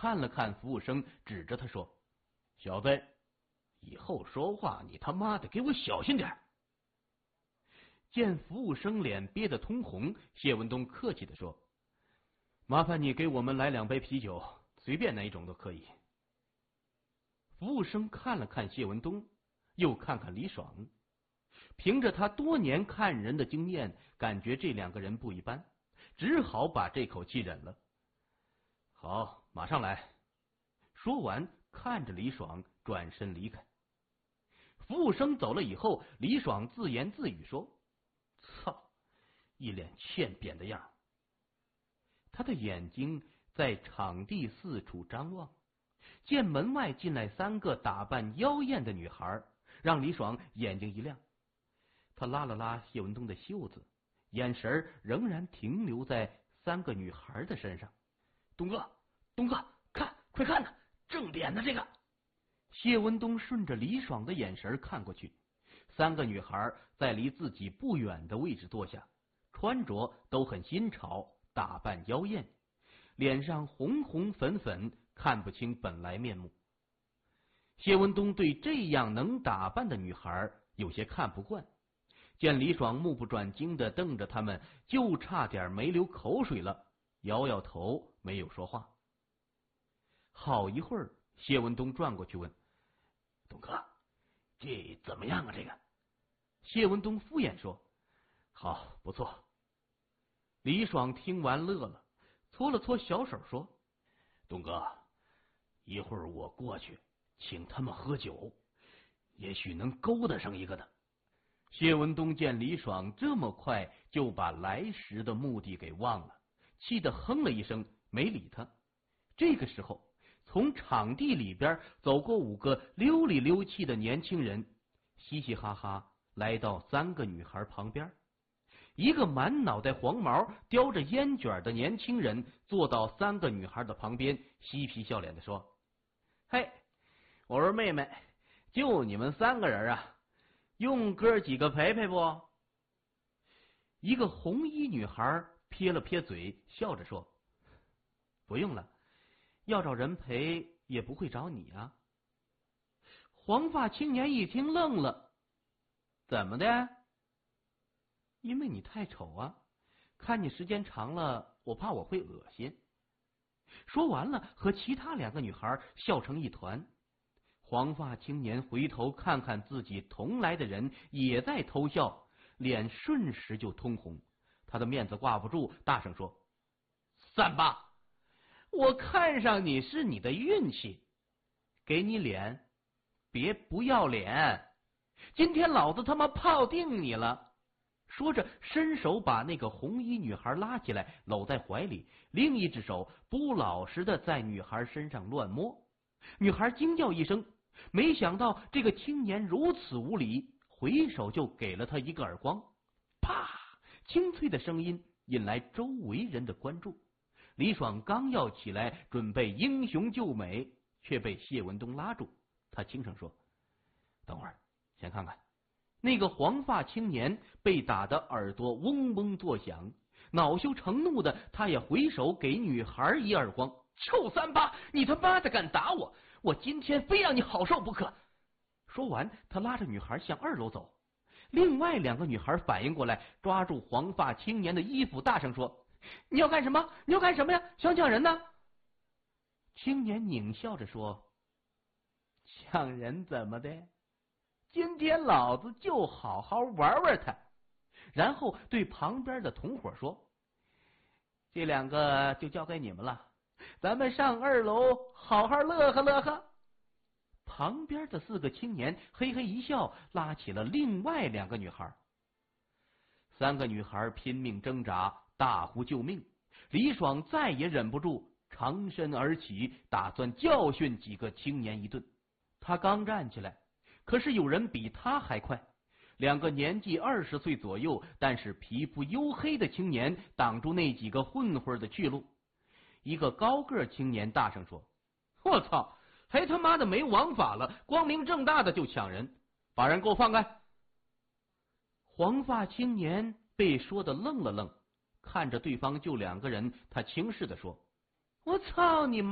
看了看服务生，指着他说：“小子，以后说话你他妈的给我小心点。”见服务生脸憋得通红，谢文东客气地说：“麻烦你给我们来2杯啤酒，随便哪一种都可以。”服务生看了看谢文东，又看看李爽，凭着他多年看人的经验，感觉这2个人不一般，只好把这口气忍了。好，马上来。说完，看着李爽转身离开。服务生走了以后，李爽自言自语说：“操，一脸欠扁的样。”他的眼睛在场地四处张望，见门外进来3个打扮妖艳的女孩，让李爽眼睛一亮。他拉了拉谢文东的袖子，眼神仍然停留在3个女孩的身上。东哥，看，快看呐，正点的这个。谢文东顺着李爽的眼神看过去，3个女孩在离自己不远的位置坐下，穿着都很新潮，打扮妖艳，脸上红红粉粉，看不清本来面目。谢文东对这样能打扮的女孩有些看不惯，见李爽目不转睛的瞪着他们，就差点没流口水了，摇摇头没有说话。好一会儿，谢文东转过去问：“东哥，这怎么样啊？”这个谢文东敷衍说：“好，不错。”李爽听完乐了，搓了搓小手说：“东哥，一会儿我过去请他们喝酒，也许能勾搭上一个的。”谢文东见李爽这么快就把来时的目的给忘了，气得哼了一声，没理他。这个时候，从场地里边走过5个溜里溜气的年轻人，嘻嘻哈哈来到3个女孩旁边。一个满脑袋黄毛、叼着烟卷的年轻人坐到3个女孩的旁边，嬉皮笑脸的说：“嘿，我说妹妹，就你们3个人啊，用哥几个陪陪不？”一个红衣女孩撇了撇嘴，笑着说：“不用了，要找人陪也不会找你啊。”黄发青年一听愣了：“怎么的？”“因为你太丑啊，看你时间长了，我怕我会恶心。”说完了，和其他2个女孩笑成一团。黄发青年回头看看自己同来的人，也在偷笑，脸瞬时就通红。他的面子挂不住，大声说：“38，我看上你是你的运气，给你脸，别不要脸！今天老子他妈泡定你了！”说着，伸手把那个红衣女孩拉起来，搂在怀里，另一只手不老实的在女孩身上乱摸。女孩惊叫一声，没想到这个青年如此无礼，回手就给了他一个耳光。啪！清脆的声音引来周围人的关注。李爽刚要起来准备英雄救美，却被谢文东拉住。他轻声说：“等会儿，先看看。”那个黄发青年被打得耳朵嗡嗡作响，恼羞成怒的他也回手给女孩一耳光：“臭38，你他妈的敢打我，我今天非让你好受不可！”说完，他拉着女孩向2楼走。另外2个女孩反应过来，抓住黄发青年的衣服，大声说：“你要干什么？你要干什么呀？想抢人呢？”青年狞笑着说：“抢人怎么的？今天老子就好好玩玩他。”然后对旁边的同伙说：“这2个就交给你们了，咱们上2楼好好乐呵乐呵。”旁边的4个青年嘿嘿一笑，拉起了另外2个女孩。3个女孩拼命挣扎，大呼救命。李爽再也忍不住，长身而起，打算教训几个青年一顿。他刚站起来，可是有人比他还快。2个年纪20岁左右，但是皮肤黝黑的青年挡住那几个混混的去路。一个高个青年大声说：“我操，还他妈的没王法了，光明正大的就抢人，把人给我放开！”黄发青年被说的愣了愣，看着对方就2个人，他轻视的说：“我操你妈！”